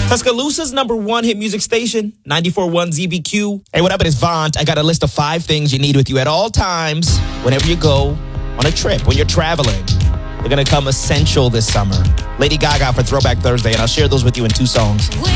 Tuscaloosa's #1 hit music station, 94.1 ZBQ. Hey, what up? It is Vaunt. I got a list of 5 things you need with you at all times whenever you go on a trip, when you're traveling. They're going to come essential this summer. Lady Gaga for Throwback Thursday, and I'll share those with you in 2 songs.